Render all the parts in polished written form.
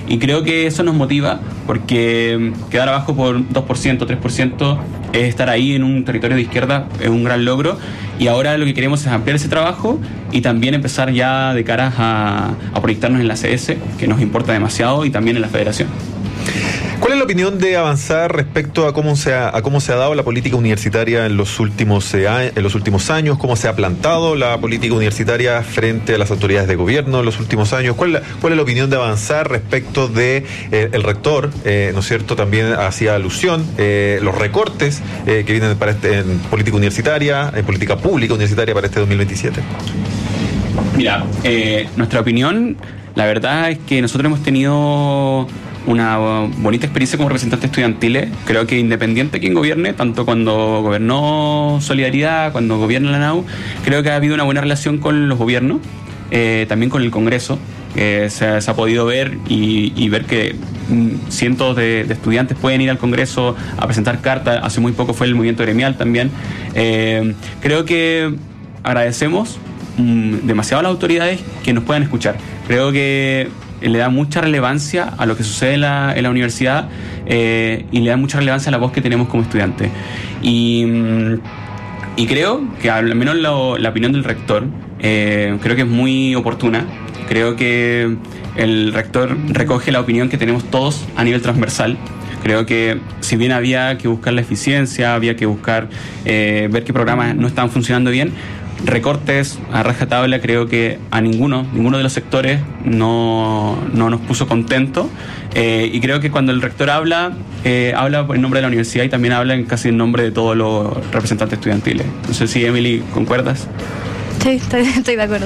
y creo que eso nos motiva, porque quedar abajo por 2%, 3% es estar ahí en un territorio de izquierda, es un gran logro, y ahora lo que queremos es ampliar ese trabajo y también empezar ya de cara a proyectarnos en la CS, que nos importa demasiado, y también en la federación. ¿Cuál es la opinión de Avanzar respecto a cómo se ha dado la política universitaria en los últimos años? ¿Cómo se ha plantado la política universitaria frente a las autoridades de gobierno en los últimos años? ¿Cuál es la opinión de Avanzar respecto de el rector, ¿no es cierto? También hacía alusión los recortes que vienen en política universitaria, en política pública universitaria para este 2027. Mira, nuestra opinión, la verdad es que nosotros hemos tenido una bonita experiencia como representantes estudiantiles. Creo que independiente de quién gobierne, tanto cuando gobernó Solidaridad, cuando gobierna la NAU, creo que ha habido una buena relación con los gobiernos, también con el Congreso. Se ha podido ver y ver que cientos de estudiantes pueden ir al Congreso a presentar cartas. Hace muy poco fue el movimiento gremial también. Creo que agradecemos demasiado a las autoridades que nos puedan escuchar. Creo que le da mucha relevancia a lo que sucede en la universidad, y le da mucha relevancia a la voz que tenemos como estudiantes. Y creo que al menos la opinión del rector creo que es muy oportuna. Creo que el rector recoge la opinión que tenemos todos a nivel transversal. Creo que si bien había que buscar la eficiencia, había que buscar ver qué programas no estaban funcionando bien, recortes a rajatabla, creo que a ninguno de los sectores no nos puso contentos, y creo que cuando el rector habla en nombre de la universidad y también habla casi en nombre de todos los representantes estudiantiles. No sé si, Emily, ¿concuerdas? Sí, estoy de acuerdo.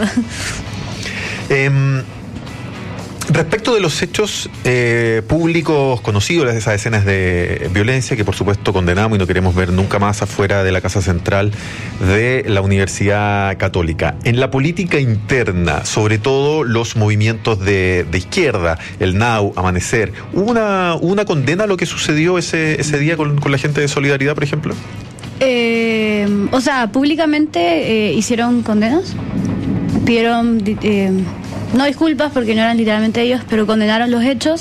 Respecto de los hechos públicos conocidos, de esas escenas de violencia que por supuesto condenamos y no queremos ver nunca más afuera de la Casa Central de la Universidad Católica, en la política interna, sobre todo los movimientos de izquierda, el NAU, Amanecer, ¿hubo una condena a lo que sucedió ese día con la gente de Solidaridad, por ejemplo? O sea, públicamente hicieron condenas, pidieron no disculpas porque no eran literalmente ellos, pero condenaron los hechos.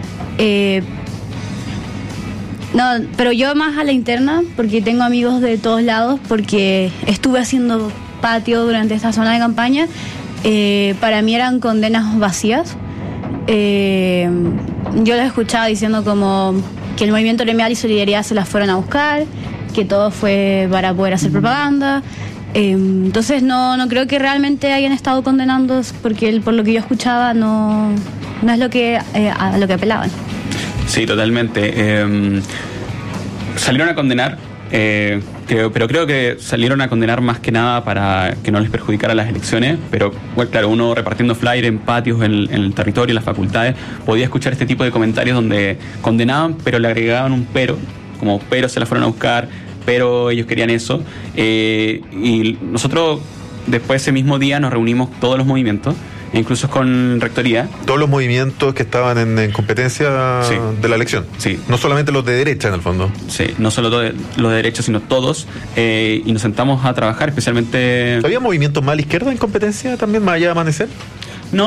No, pero yo más a la interna, porque tengo amigos de todos lados, porque estuve haciendo patio durante esta zona de campaña. Para mí eran condenas vacías. Yo las escuchaba diciendo como que el movimiento gremial y Solidaridad se las fueron a buscar, que todo fue para poder hacer propaganda. Entonces no creo que realmente hayan estado condenando, porque por lo que yo escuchaba no es lo que a lo que apelaban. Sí, totalmente. Salieron a condenar, pero creo que salieron a condenar más que nada para que no les perjudicara las elecciones. Pero bueno, claro, uno repartiendo flyers en patios, en el territorio, en las facultades, podía escuchar este tipo de comentarios donde condenaban, pero le agregaban un pero, como pero se la fueron a buscar, pero ellos querían eso. Y nosotros después ese mismo día nos reunimos todos los movimientos, incluso con Rectoría. Todos los movimientos que estaban en competencia, sí, de la elección. Sí. No solamente los de derecha, en el fondo. Sí, no solo los de derecha, sino todos. Y nos sentamos a trabajar, especialmente... ¿Había movimientos más a la izquierda en competencia también, más allá de Amanecer? No.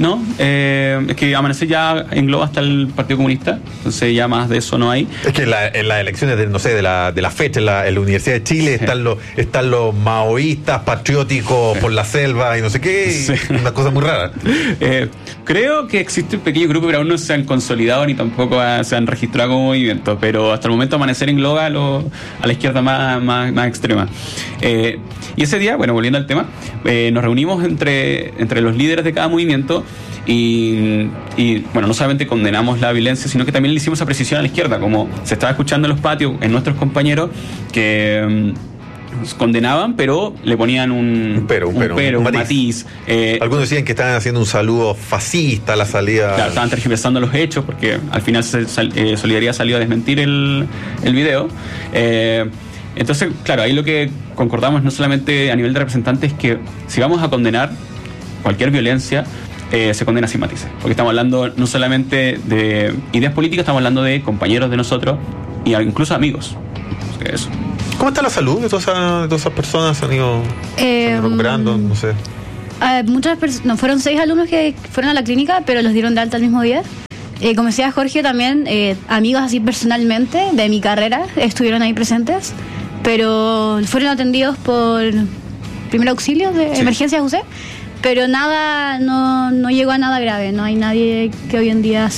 Es que Amanecer ya engloba hasta el Partido Comunista, entonces ya más de eso no hay. Es que en las elecciones de la fecha, en la Universidad de Chile, sí, están los maoístas patrióticos, sí, por la selva y no sé qué, sí, una cosa muy rara. Creo que existe un pequeño grupo, pero aún no se han consolidado ni tampoco se han registrado como movimiento, pero hasta el momento Amanecer engloba a la izquierda más extrema. Y ese día, bueno, volviendo al tema, nos reunimos entre los líderes de cada movimiento y bueno, no solamente condenamos la violencia, sino que también le hicimos precisión a la izquierda, como se estaba escuchando en los patios en nuestros compañeros que condenaban, pero le ponían un matiz. Algunos decían que estaban haciendo un saludo fascista a la salida. Claro, estaban tergiversando los hechos, porque al final Solidaridad salió a desmentir el video. Entonces, claro, ahí lo que concordamos no solamente a nivel de representantes, que si vamos a condenar cualquier violencia, se condena sin matices, porque estamos hablando no solamente de ideas políticas, estamos hablando de compañeros de nosotros y incluso amigos. Eso. ¿Cómo está la salud de todas esas personas? ¿Han ido recuperando? No sé. Muchas personas, fueron 6 alumnos que fueron a la clínica, pero los dieron de alta el mismo día. como decía Jorge, también amigos así personalmente de mi carrera estuvieron ahí presentes, pero fueron atendidos por primer auxilio de emergencias UC, pero nada, no llegó a nada grave. No hay nadie que hoy en día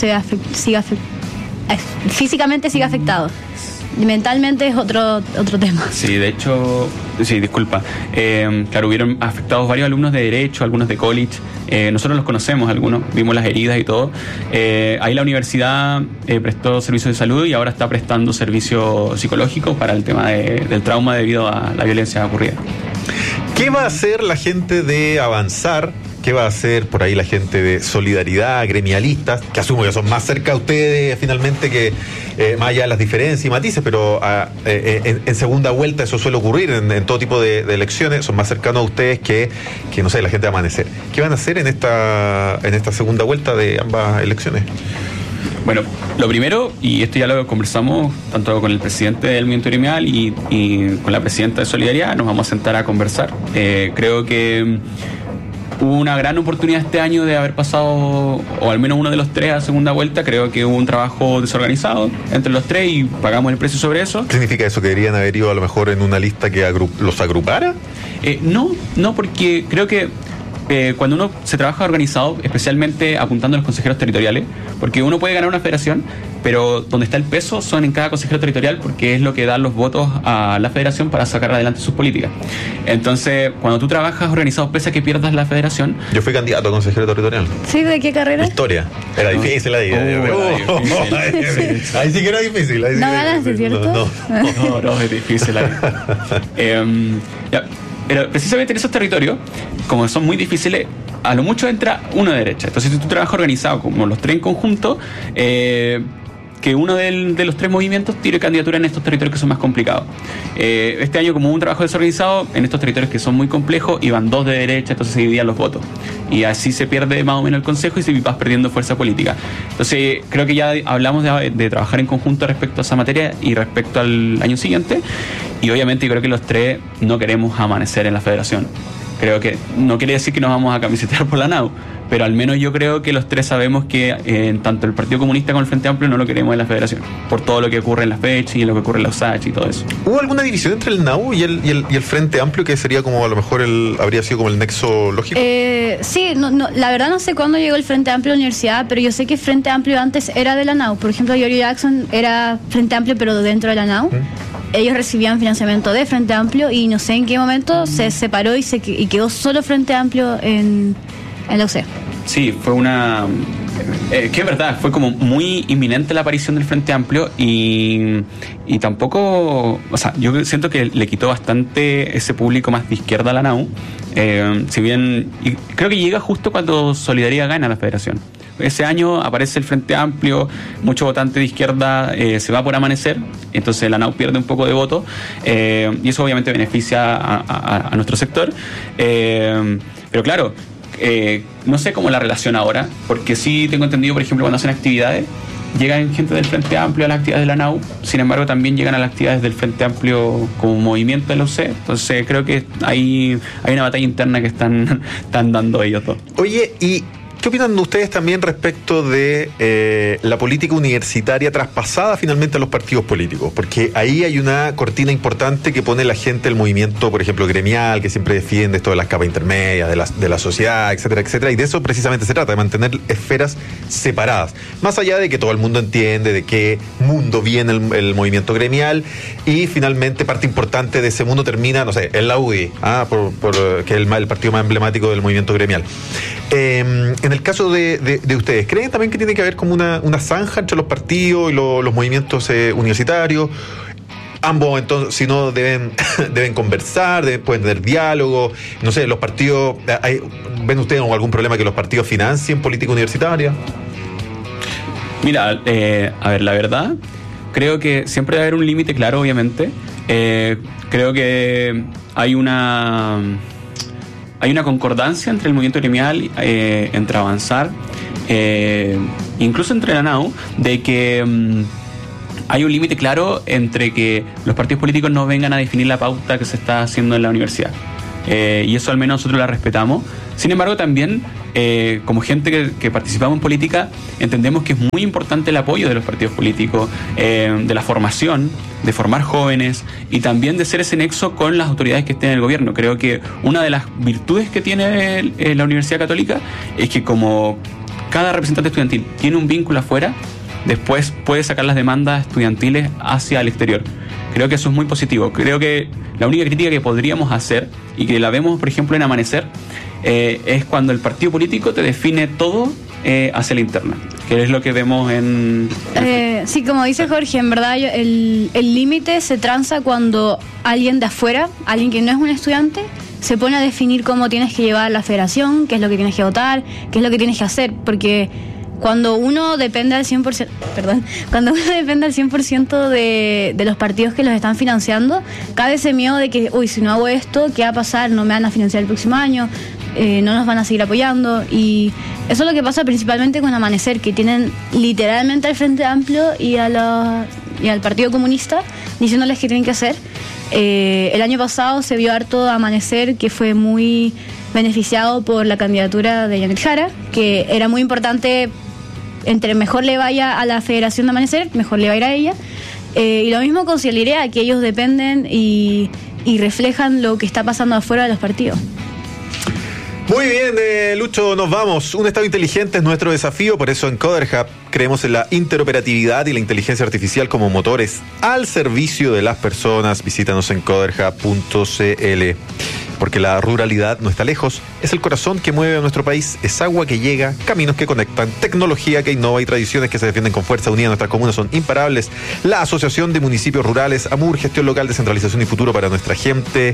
físicamente siga afectado. Mentalmente es otro tema. Sí, de hecho, sí, disculpa. Claro, hubieron afectados varios alumnos de Derecho, algunos de College. Nosotros los conocemos, algunos, vimos las heridas y todo. Ahí la universidad prestó servicios de salud y ahora está prestando servicio psicológico para el tema del trauma debido a la violencia ocurrida. ¿Qué va a hacer la gente de Avanzar? ¿Qué va a hacer por ahí la gente de Solidaridad, gremialistas, que asumo que son más cerca a ustedes finalmente que más allá de las diferencias y matices, pero en segunda vuelta eso suele ocurrir en todo tipo de elecciones, son más cercanos a ustedes que no sé, la gente de Amanecer? ¿Qué van a hacer en esta segunda vuelta de ambas elecciones? Bueno, lo primero, y esto ya lo conversamos tanto con el presidente del movimiento gremial y con la presidenta de Solidaridad, nos vamos a sentar a conversar. Creo que hubo una gran oportunidad este año de haber pasado, o al menos uno de los tres, a segunda vuelta. Creo que hubo un trabajo desorganizado entre los tres y pagamos el precio sobre eso. ¿Qué significa eso? ¿Que deberían haber ido a lo mejor en una lista que los agrupara? No, porque creo que cuando uno se trabaja organizado, especialmente apuntando a los consejeros territoriales, porque uno puede ganar una federación, pero donde está el peso son en cada consejero territorial, porque es lo que da los votos a la federación para sacar adelante sus políticas. Entonces, cuando tú trabajas organizado, pese a que pierdas la federación... Yo fui candidato a consejero territorial. ¿Sí? ¿De qué carrera? Historia. Era difícil ahí. Ahí sí que era difícil. No ganaste, ¿cierto? No, es difícil ahí. Pero precisamente en esos territorios, como son muy difíciles, a lo mucho entra uno de derecha. Entonces, si tú trabajas organizado, como los tres en conjunto, que uno de los tres movimientos tire candidatura en estos territorios que son más complicados. Este año, como hubo un trabajo desorganizado, en estos territorios que son muy complejos, iban dos de derecha, entonces se dividían los votos. Y así se pierde más o menos el consejo y se vas perdiendo fuerza política. Entonces, creo que ya hablamos de trabajar en conjunto respecto a esa materia y respecto al año siguiente. Y obviamente yo creo que los tres no queremos amanecer en la federación. Creo que no quiere decir que nos vamos a camisetear por la NAU, pero al menos yo creo que los tres sabemos que tanto el Partido Comunista como el Frente Amplio no lo queremos en la federación, por todo lo que ocurre en las fechas y lo que ocurre en la USACH y todo eso. ¿Hubo alguna división entre el NAU y el Frente Amplio que sería como a lo mejor habría sido como el nexo lógico? Sí, la verdad no sé cuándo llegó el Frente Amplio a la universidad, pero yo sé que Frente Amplio antes era de la NAU. Por ejemplo, Yorio Jackson era Frente Amplio pero dentro de la NAU. Ellos recibían financiamiento de Frente Amplio y no sé en qué momento se separó y quedó solo Frente Amplio en la UC. Sí, fue que es verdad, fue como muy inminente la aparición del Frente Amplio y tampoco, o sea, yo siento que le quitó bastante ese público más de izquierda a la NAU, si bien, y creo que llega justo cuando Solidaridad gana la federación. Ese año aparece el Frente Amplio, mucho votante de izquierda se va por Amanecer, entonces la NAU pierde un poco de voto y eso obviamente beneficia a nuestro sector, pero claro, no sé cómo la relación ahora, porque sí tengo entendido, por ejemplo, cuando hacen actividades, llegan gente del Frente Amplio a las actividades de la NAU, sin embargo también llegan a las actividades del Frente Amplio como movimiento de la UC, entonces creo que hay una batalla interna que están dando ellos dos. Oye, y ¿qué opinan ustedes también respecto de la política universitaria traspasada finalmente a los partidos políticos? Porque ahí hay una cortina importante que pone la gente del movimiento, por ejemplo, gremial, que siempre defiende esto de las capas intermedias, de la sociedad, etcétera, etcétera. Y de eso precisamente se trata, de mantener esferas separadas. Más allá de que todo el mundo entiende de qué mundo viene el movimiento gremial y finalmente parte importante de ese mundo termina, no sé, en la UDI, que es el partido más emblemático del movimiento gremial. En el caso de ustedes, ¿creen también que tiene que haber como una zanja entre los partidos y los movimientos universitarios? Ambos, entonces, si no, deben conversar, pueden tener diálogo. No sé, los partidos, ¿ven ustedes algún problema que los partidos financien política universitaria? Mira, a ver, la verdad, creo que siempre debe haber un límite claro, obviamente. Creo que hay una concordancia entre el movimiento gremial, entre Avanzar, incluso entre la NAU, de que hay un límite claro entre que los partidos políticos no vengan a definir la pauta que se está haciendo en la universidad. Y eso al menos nosotros la respetamos. Sin embargo, también como gente que participamos en política, entendemos que es muy importante el apoyo de los partidos políticos, de la formación, de formar jóvenes y también de ser ese nexo con las autoridades que estén en el gobierno. Creo que una de las virtudes que tiene la Universidad Católica es que como cada representante estudiantil tiene un vínculo afuera, después puede sacar las demandas estudiantiles hacia el exterior. Creo que eso es muy positivo. Creo que la única crítica que podríamos hacer, y que la vemos, por ejemplo, en Amanecer, es cuando el partido político te define todo hacia la interna, que es lo que vemos en... Sí, como dice Jorge, en verdad el límite se tranza cuando alguien de afuera, alguien que no es un estudiante, se pone a definir cómo tienes que llevar la federación, qué es lo que tienes que votar, qué es lo que tienes que hacer, porque cuando uno depende al 100%, cuando uno depende al 100% de los partidos que los están financiando, cabe ese miedo de que, si no hago esto, ¿qué va a pasar? No me van a financiar el próximo año, no nos van a seguir apoyando, y eso es lo que pasa principalmente con Amanecer, que tienen literalmente al Frente Amplio y al Partido Comunista diciéndoles qué tienen que hacer. El año pasado se vio harto Amanecer, que fue muy beneficiado por la candidatura de Janet Jara, que era muy importante. Entre mejor le vaya a la Federación de Amanecer, mejor le va a ir a ella. Y lo mismo con Cielirea, que ellos dependen y reflejan lo que está pasando afuera de los partidos. Muy bien, Lucho, nos vamos. Un Estado inteligente es nuestro desafío, por eso en Coder Hub creemos en la interoperatividad y la inteligencia artificial como motores al servicio de las personas. Visítanos en coderhub.cl. Porque la ruralidad no está lejos, es el corazón que mueve a nuestro país, es agua que llega, caminos que conectan, tecnología que innova y tradiciones que se defienden con fuerza unida. Nuestras comunas son imparables. La Asociación de Municipios Rurales, AMUR, gestión local, descentralización y futuro para nuestra gente,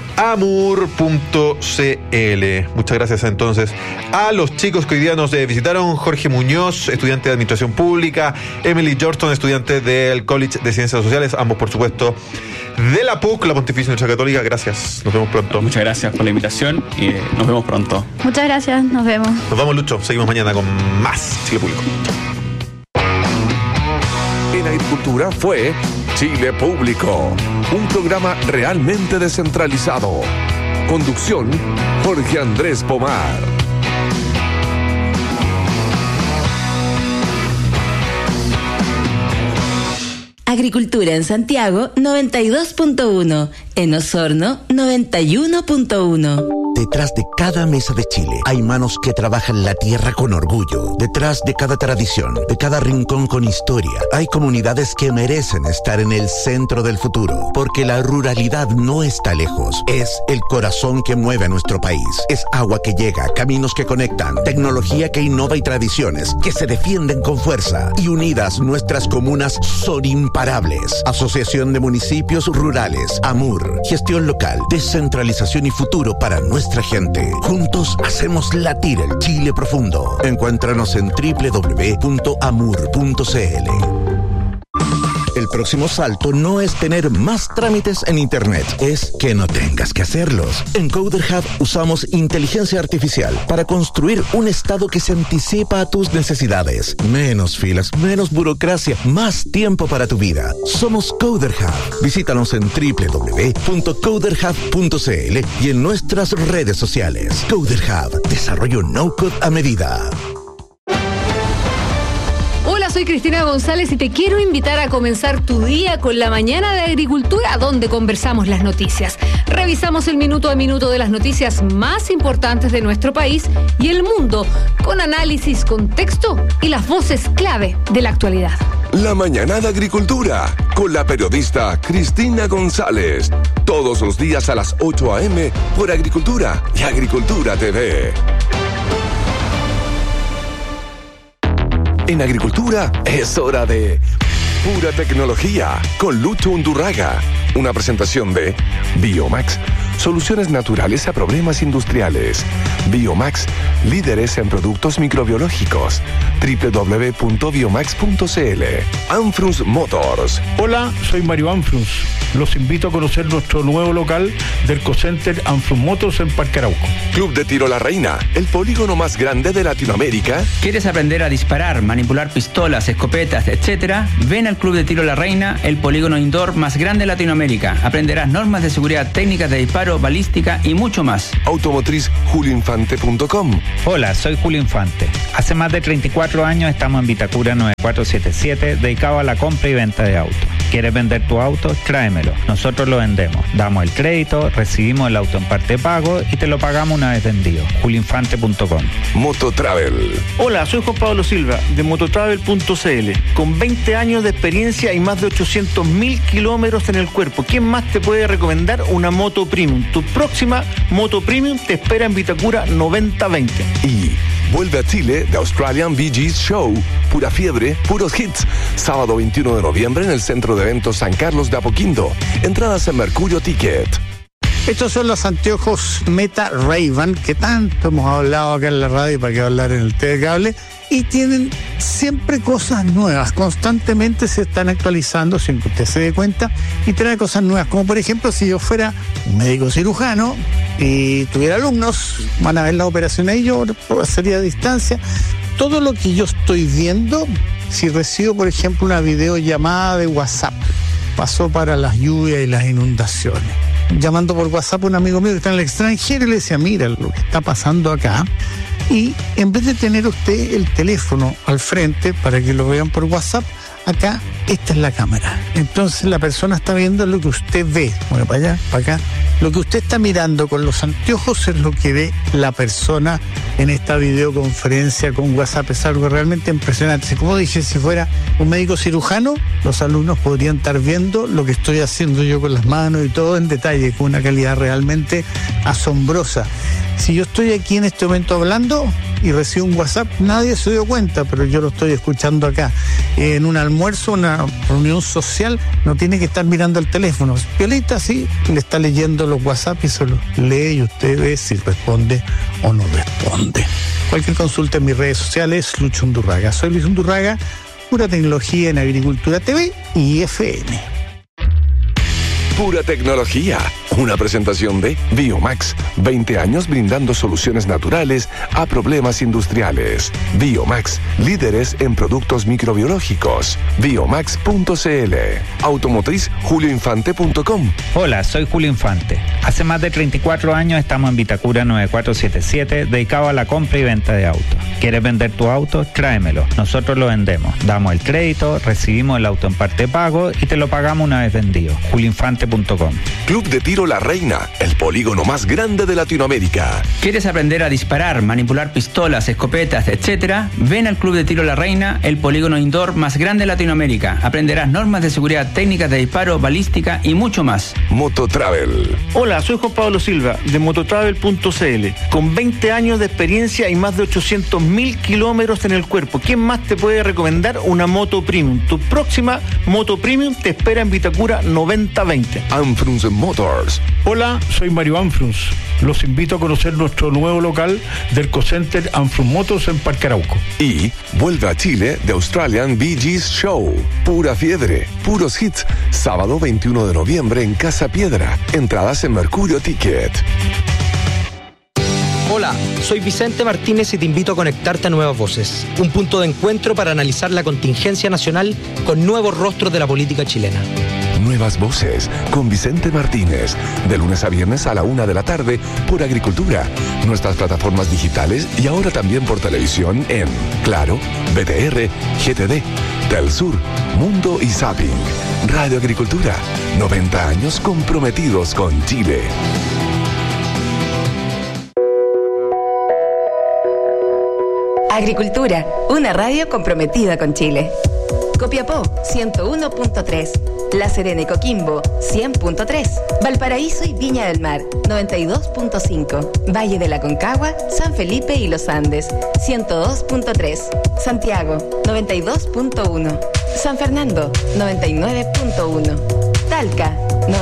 amur.cl. Muchas gracias entonces a los chicos que hoy día nos visitaron: Jorge Muñoz, estudiante de Administración Pública; Emily Johnston, estudiante del College de Ciencias Sociales, ambos por supuesto de la PUC, la Pontificia Universidad Católica. Gracias, nos vemos pronto. Muchas gracias por la invitación y nos vemos pronto. Muchas gracias, nos vemos. Nos vamos, Lucho, seguimos mañana con más Chile Público. En Agricultura fue Chile Público, un programa realmente descentralizado. Conducción, Jorge Andrés Pomar. Agricultura en Santiago 92.1, en Osorno 91.1. Detrás de cada mesa de Chile hay manos que trabajan la tierra con orgullo. Detrás de cada tradición, de cada rincón con historia, hay comunidades que merecen estar en el centro del futuro. Porque la ruralidad no está lejos. Es el corazón que mueve a nuestro país. Es agua que llega, caminos que conectan, tecnología que innova y tradiciones que se defienden con fuerza. Y unidas, nuestras comunas son imparables. Asociación de Municipios Rurales, AMUR, gestión local, descentralización y futuro para nuestra gente. Juntos hacemos latir el Chile profundo. Encuéntranos en www.amur.cl. El próximo salto no es tener más trámites en Internet, es que no tengas que hacerlos. En Coder Hub usamos inteligencia artificial para construir un estado que se anticipa a tus necesidades. Menos filas, menos burocracia, más tiempo para tu vida. Somos Coder Hub. Visítanos en www.coderhub.cl y en nuestras redes sociales. Coder Hub, desarrollo no-code a medida. Hola, soy Cristina González y te quiero invitar a comenzar tu día con la mañana de Agricultura, donde conversamos las noticias. Revisamos el minuto a minuto de las noticias más importantes de nuestro país y el mundo, con análisis, contexto y las voces clave de la actualidad. La mañana de Agricultura, con la periodista Cristina González. Todos los días a las 8 a.m. por Agricultura y Agricultura TV. En Agricultura es hora de Pura Tecnología con Lucho Undurraga. Una presentación de Biomax, soluciones naturales a problemas industriales. Biomax, líderes en productos microbiológicos. www.biomax.cl. Anfrunz Motors. Hola, soy Mario Anfrunz. Los invito a conocer nuestro nuevo local del Ecocenter Anfrun Motors en Parque Arauco. Club de Tiro La Reina, el polígono más grande de Latinoamérica. ¿Quieres aprender a disparar, manipular pistolas, escopetas, etcétera? Ven al Club de Tiro La Reina, el polígono indoor más grande de Latinoamérica. Aprenderás normas de seguridad, técnicas de disparo, balística y mucho más. Automotriz julioinfante.com. Hola, soy Julio Infante. Hace más de 34 años estamos en Vitacura 9477, dedicado a la compra y venta de autos. ¿Quieres vender tu auto? Tráemelo. Nosotros lo vendemos. Damos el crédito, recibimos el auto en parte de pago y te lo pagamos una vez vendido. julioinfante.com. Mototravel. Hola, soy Juan Pablo Silva de mototravel.cl. Con 20 años de experiencia y más de 800.000 kilómetros en el cuerpo. ¿Quién más te puede recomendar una moto premium? Tu próxima moto premium te espera en Vitacura 9020. Y vuelve a Chile The Australian Bee Gees Show. Pura fiebre, puros hits. Sábado 21 de noviembre en el Centro de Eventos San Carlos de Apoquindo. Entradas en Mercurio Ticket. Estos son los anteojos Meta Ray-Ban que tanto hemos hablado acá en la radio y para qué hablar en el TV Cable, y tienen siempre cosas nuevas, constantemente se están actualizando sin que usted se dé cuenta, y trae cosas nuevas, como por ejemplo si yo fuera un médico cirujano y tuviera alumnos, van a ver la operación ahí, yo sería a distancia, todo lo que yo estoy viendo, si recibo por ejemplo una videollamada de WhatsApp, pasó para las lluvias y las inundaciones, llamando por WhatsApp a un amigo mío que está en el extranjero y le decía, mira lo que está pasando acá, y en vez de tener usted el teléfono al frente para que lo vean por WhatsApp, acá esta es la cámara, entonces la persona está viendo lo que usted ve, bueno, para allá, para acá, lo que usted está mirando con los anteojos es lo que ve la persona en esta videoconferencia con WhatsApp. Es algo realmente impresionante. Como dije, si fuera un médico cirujano, los alumnos podrían estar viendo lo que estoy haciendo yo con las manos y todo en detalle, con una calidad realmente asombrosa. Si yo estoy aquí en este momento hablando y recibo un WhatsApp, nadie se dio cuenta, pero yo lo estoy escuchando acá. En un almuerzo, una reunión social, no tiene que estar mirando el teléfono. Piolita, sí, le está leyendo los WhatsApp y se los lee y usted ve si responde o no responde. Cualquier consulta en mis redes sociales, Lucho Undurraga. Soy Luis Undurraga, pura tecnología en Agricultura TV y FM. Pura tecnología. Una presentación de Biomax. 20 años brindando soluciones naturales a problemas industriales. Biomax, líderes en productos microbiológicos. Biomax.cl. Automotriz julioinfante.com. Hola, soy Julio Infante. Hace más de 34 años estamos en Vitacura 9477, dedicado a la compra y venta de autos. ¿Quieres vender tu auto? Tráemelo. Nosotros lo vendemos. Damos el crédito, recibimos el auto en parte de pago y te lo pagamos una vez vendido. julioinfante.com. Club de Tiro La Reina, el polígono más grande de Latinoamérica. ¿Quieres aprender a disparar, manipular pistolas, escopetas, etcétera? Ven al Club de Tiro La Reina, el polígono indoor más grande de Latinoamérica. Aprenderás normas de seguridad, técnicas de disparo, balística y mucho más. Mototravel. Hola, soy Juan Pablo Silva de mototravel.cl. Con 20 años de experiencia y más de 800.000 kilómetros en el cuerpo. ¿Quién más te puede recomendar una moto premium? Tu próxima moto premium te espera en Vitacura 9020. Anfrun Motors. Hola, soy Mario Anfruns. Los invito a conocer nuestro nuevo local del Ecocenter Anfrun Motors en Parque Arauco. Y vuelve a Chile The Australian Bee Gees Show. Pura fiebre, puros hits. Sábado 21 de noviembre en Casa Piedra. Entradas en Mercurio Ticket. Hola, soy Vicente Martínez y te invito a conectarte a Nuevas Voces, un punto de encuentro para analizar la contingencia nacional con nuevos rostros de la política chilena. Nuevas Voces con Vicente Martínez, de lunes a viernes a la 1 de la tarde por Agricultura, nuestras plataformas digitales y ahora también por televisión en Claro, BTR, GTD, Telsur, Mundo y Zapping. Radio Agricultura, 90 años comprometidos con Chile. Agricultura, una radio comprometida con Chile. Copiapó, 101.3. La Serena y Coquimbo, 100.3. Valparaíso y Viña del Mar, 92.5. Valle de la Concagua, San Felipe y Los Andes, 102.3. Santiago, 92.1. San Fernando, 99.1. Talca,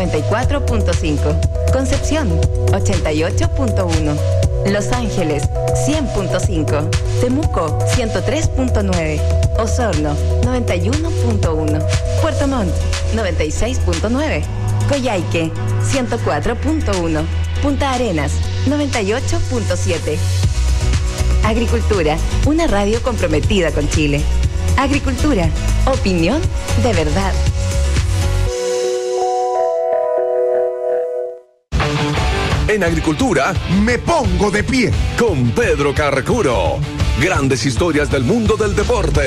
94.5. Concepción, 88.1. Los Ángeles, 100.5. Temuco, 103.9. Osorno, 91.1. Puerto Montt, 96.9. Coyhaique 104.1, Punta Arenas 98.7. Agricultura, una radio comprometida con Chile. Agricultura, opinión de verdad. En Agricultura, me pongo de pie con Pedro Carcuro. Grandes historias del mundo del deporte.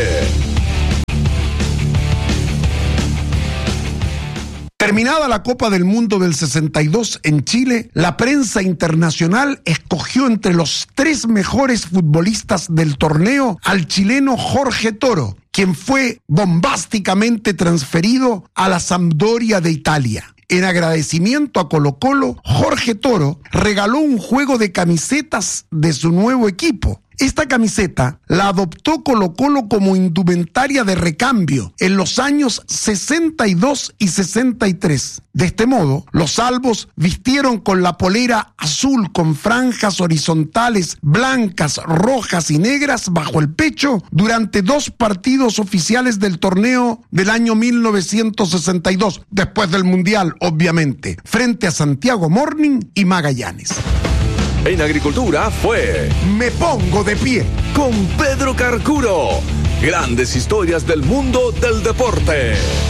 Terminada la Copa del Mundo del 62 en Chile, la prensa internacional escogió entre los 3 mejores futbolistas del torneo al chileno Jorge Toro, quien fue bombásticamente transferido a la Sampdoria de Italia. En agradecimiento a Colo-Colo, Jorge Toro regaló un juego de camisetas de su nuevo equipo. Esta camiseta la adoptó Colo-Colo como indumentaria de recambio en los años 62 y 63. De este modo, los albos vistieron con la polera azul con franjas horizontales blancas, rojas y negras bajo el pecho durante 2 partidos oficiales del torneo del año 1962, después del Mundial, obviamente, frente a Santiago Morning y Magallanes. En Agricultura fue Me pongo de pie con Pedro Carcuro. Grandes historias del mundo del deporte.